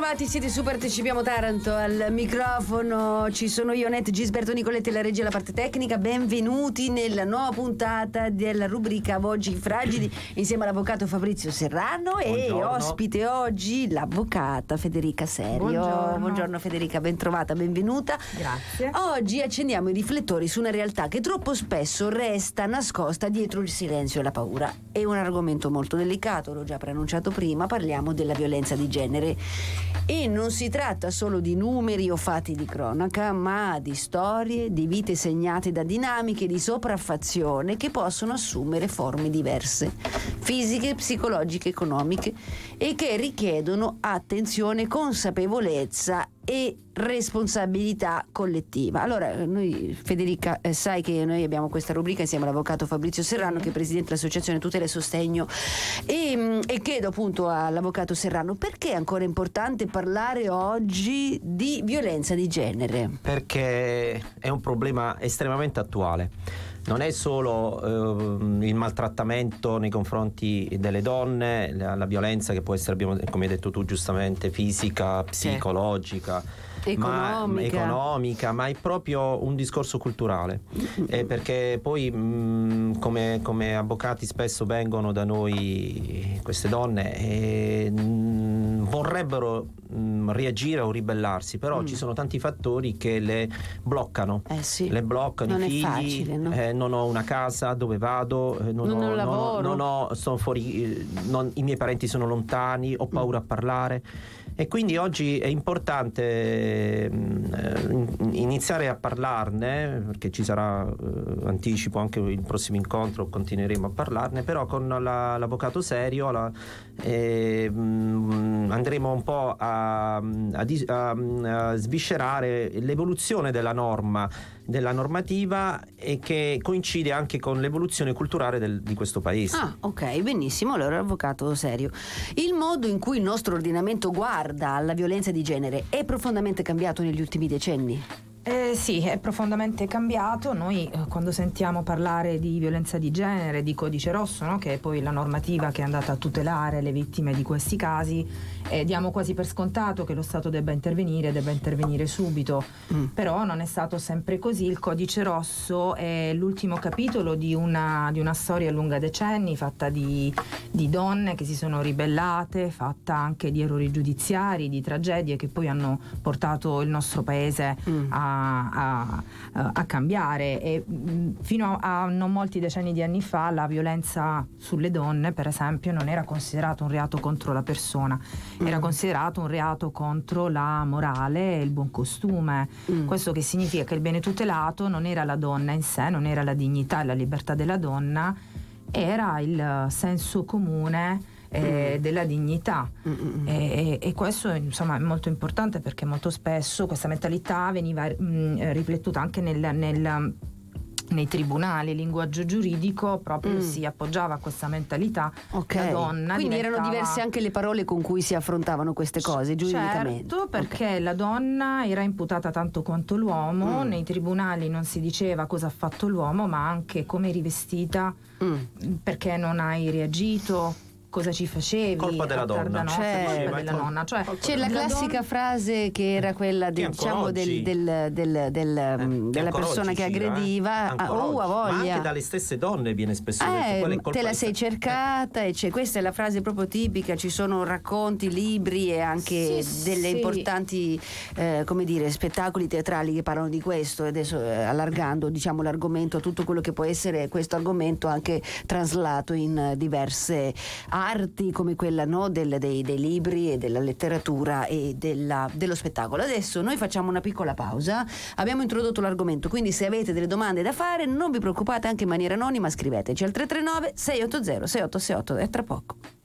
bentrovati, siete su Partecipiamo Taranto. Al microfono ci sono io, Net Gisberto Nicoletti, la regia e la parte tecnica. Benvenuti nella nuova puntata della rubrica Oggi Fragili, insieme all'avvocato Fabrizio Serrano. Buongiorno. E ospite oggi l'avvocata Federica Serio. Buongiorno Federica, bentrovata, benvenuta. Grazie. Oggi accendiamo i riflettori su una realtà che troppo spesso resta nascosta dietro il silenzio e la paura. È un argomento molto delicato, l'ho già preannunciato prima, parliamo della violenza di genere. E non si tratta solo di numeri o fatti di cronaca, ma di storie, di vite segnate da dinamiche di sopraffazione che possono assumere forme diverse, fisiche, psicologiche, economiche, e che richiedono attenzione, consapevolezza e responsabilità collettiva. Allora, noi, Federica, sai che noi abbiamo questa rubrica insieme all'avvocato Fabrizio Serrano, che è presidente dell'Associazione Tutela e Sostegno, e chiedo appunto all'avvocato Serrano perché è ancora importante parlare oggi di violenza di genere. Perché è un problema estremamente attuale. Non è solo il maltrattamento nei confronti delle donne, la violenza che può essere, come hai detto tu giustamente, fisica, psicologica, economica, ma è proprio un discorso culturale. Perché poi come avvocati spesso vengono da noi queste donne e vorrebbero reagire o ribellarsi, però ci sono tanti fattori che le bloccano. Le bloccano. Non i figli, è facile, no? Non ho una casa, dove vado, non ho lavoro, sono fuori, i miei parenti sono lontani, ho paura a parlare. E quindi oggi è importante iniziare a parlarne, perché ci sarà, anticipo anche il prossimo incontro, continueremo a parlarne, però con l'avvocato Serio andremo un po' a sviscerare l'evoluzione della normativa, e che coincide anche con l'evoluzione culturale di questo paese. Ah, ok, benissimo. Allora, avvocato Serio, il modo in cui il nostro ordinamento guarda alla violenza di genere è profondamente cambiato negli ultimi decenni? Sì, è profondamente cambiato. Noi quando sentiamo parlare di violenza di genere, di codice rosso, no? Che è poi la normativa che è andata a tutelare le vittime di questi casi, diamo quasi per scontato che lo Stato debba intervenire subito. Però non è stato sempre così. Il codice rosso è l'ultimo capitolo di una storia lunga decenni, fatta di donne che si sono ribellate, fatta anche di errori giudiziari, di tragedie che poi hanno portato il nostro paese a cambiare. E fino a non molti decenni di anni fa la violenza sulle donne, per esempio, non era considerato un reato contro la persona, era considerato un reato contro la morale e il buon costume. Questo che significa che il bene tutelato non era la donna in sé, non era la dignità e la libertà della donna, era il senso comune della dignità. E questo, insomma, è molto importante, perché molto spesso questa mentalità veniva riflettuta anche nei tribunali. Il linguaggio giuridico proprio si appoggiava a questa mentalità. La donna quindi erano diverse anche le parole con cui si affrontavano queste cose giuridicamente. Certo, perché la donna era imputata tanto quanto l'uomo. Nei tribunali non si diceva cosa ha fatto l'uomo, ma anche come eri vestita, perché non hai reagito, cosa ci facevi, colpa della donna. Colpa della nonna. Cioè, c'è la classica frase che era quella della persona che aggrediva, a voglia. Ma anche dalle stesse donne viene spesso detto, te la sei cercata, e questa è la frase proprio tipica. Ci sono racconti, libri e anche delle importanti spettacoli teatrali che parlano di questo. E adesso allargando l'argomento a tutto quello che può essere questo argomento, anche traslato in diverse arti, come quella dei libri e della letteratura e dello spettacolo. Adesso noi facciamo una piccola pausa, abbiamo introdotto l'argomento, quindi se avete delle domande da fare non vi preoccupate, anche in maniera anonima scriveteci al 339 680 6868. E tra poco.